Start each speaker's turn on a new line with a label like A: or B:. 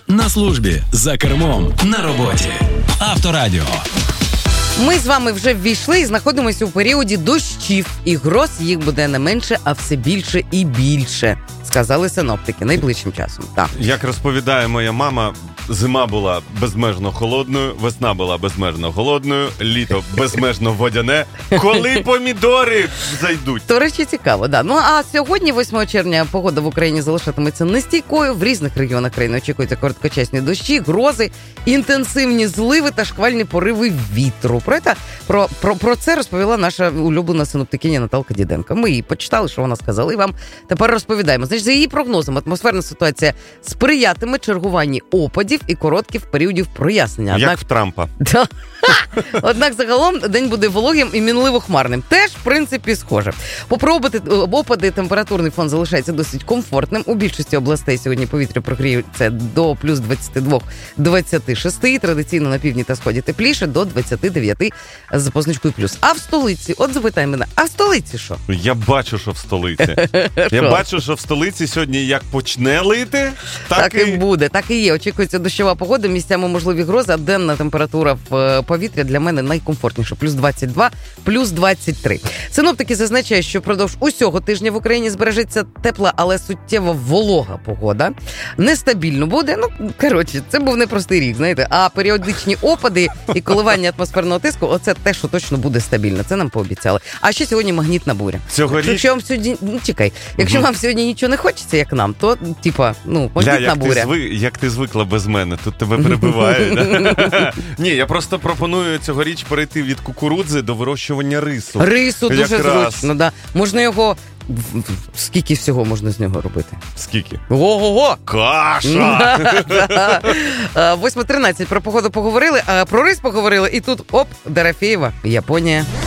A: на службі, за кермом, на роботі. Авторадіо.
B: Ми з вами вже ввійшли і знаходимося у періоді дощів. І гроз їх буде не менше, а все більше і більше, сказали синоптики найближчим часом. Так.
C: Як розповідає моя мама, зима була безмежно холодною, весна була безмежно холодною, літо безмежно водяне. Коли помідори зайдуть?
B: До речі, цікаво, да. Ну, а сьогодні, 8 червня, погода в Україні залишатиметься нестійкою. В різних регіонах країни очікуються короткочасні дощі, грози, інтенсивні зливи та шквальні пориви вітру. Про це розповіла наша улюблена синоптикиня Наталка Діденко. Ми її почитали, що вона сказала, і вам тепер розповідаємо. Значить, за її прогнозом, атмосферна ситуація сприятиме чергуванню опадів і коротких періодів прояснення.
C: Як в Трампа.
B: Однак загалом день буде вологим і мінливо-хмарним. Теж, в принципі, схоже. Попри опади, температурний фон залишається досить комфортним. У більшості областей сьогодні повітря прогріється до плюс 22-26. Традиційно на півдні та сході тепліше до 29 з позначкою плюс. А в столиці, от запитай мене, а в столиці що?
C: Я бачу, що в столиці. Я бачу, що в столиці сьогодні як почне лити, так
B: і буде, так і є. Очікується дощова погода, місцями можливі грози, а денна температура в повітря для мене найкомфортніша. Плюс 22, плюс 23. Синоптики зазначають, що впродовж усього тижня в Україні збережеться тепла, але суттєво волога погода. Нестабільно буде. Це був непростий рік, знаєте. А періодичні опади і коливання атмосферного тиску, оце те, що точно буде стабільно. Це нам пообіцяли. А ще сьогодні магнітна буря.
C: Якщо
B: вам сьогодні... Якщо вам сьогодні нічого не хочеться, як нам, то, магнітна буря.
C: Як ти звикла без мене, тут тебе перебивають. Ні, я просто пропоную цьогоріч перейти від кукурудзи до вирощування рису.
B: Рису дуже зручно, да. Можна його... Скільки всього можна з нього робити?
C: Скільки?
B: Ого-го!
C: Каша!
B: 8:13 про погоду поговорили, про рис поговорили, і тут, Дорофєєва, Японія.